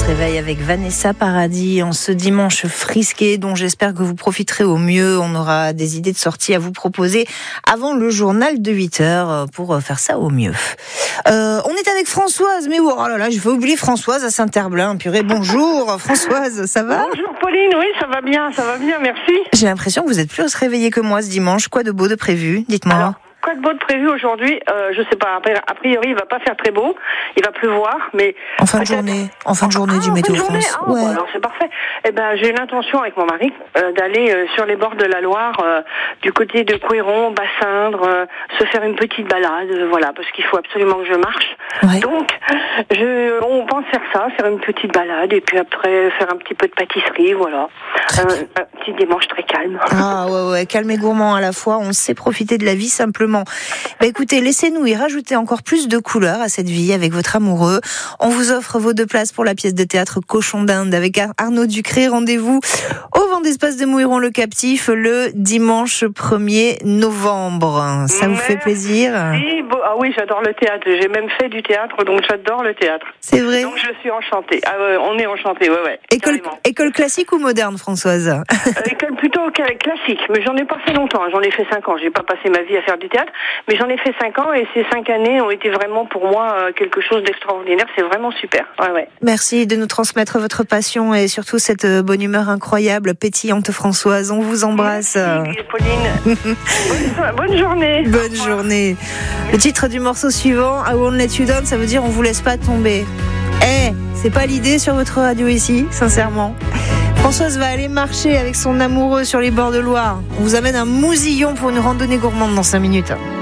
réveille avec Vanessa Paradis en ce dimanche frisqué dont j'espère que vous profiterez au mieux. On aura des idées de sortie à vous proposer avant le journal de 8h pour faire ça au mieux. On est avec Françoise, mais oh là là, je vais oublier Françoise à Saint-Herblain. Purée, bonjour Françoise, ça va ? Bonjour Pauline, oui, ça va bien, merci. J'ai l'impression que vous êtes plus réveillée que moi ce dimanche. Quoi de beau de prévu ? Dites-moi. Alors, quoi de beau de prévu aujourd'hui ? Je sais pas, a priori il va pas faire très beau, il va pleuvoir, mais... En fin de journée du Météo France. Ouais. Bon, alors c'est parfait. Eh ben, j'ai l'intention avec mon mari d'aller sur les bords de la Loire, du côté de Couéron, Bassindre, se faire une petite balade, voilà, parce qu'il faut absolument que je marche. Ouais. Donc, on pense faire une petite balade, et puis après faire un petit peu de pâtisserie, voilà. Un petit dimanche très calme. Ah ouais, calme et gourmand à la fois, on sait profiter de la vie simplement. Bah écoutez, laissez-nous y rajouter encore plus de couleurs à cette vie avec votre amoureux. On vous offre vos 2 places pour la pièce de théâtre Cochon d'Inde avec Arnaud Ducré. Rendez-vous au Vent d'Espace de Mouilleron le Captif le dimanche 1er novembre. Ça vous fait plaisir ? Oui, j'adore le théâtre. J'ai même fait du théâtre, donc j'adore le théâtre. C'est vrai ? Donc je suis enchantée. On est enchantés, ouais. École classique ou moderne, Françoise ? École plutôt classique, mais j'en ai pas fait longtemps. J'en ai fait 5 ans. J'ai pas passé ma vie à faire du théâtre, mais j'en ai fait 5 ans et ces 5 années ont été vraiment pour moi quelque chose d'extraordinaire. C'est vraiment super. Ouais. Merci de nous transmettre votre passion et surtout cette bonne humeur incroyable, pétillante Françoise. On vous embrasse. Merci, Pauline. Bonne journée. Bonne journée. Le titre du morceau suivant, I Won't Let You Down, ça veut dire on vous laisse pas tomber. C'est pas l'idée sur votre radio ici, sincèrement. Françoise va aller marcher avec son amoureux sur les bords de Loire. On vous amène un mousillon pour une randonnée gourmande dans 5 minutes.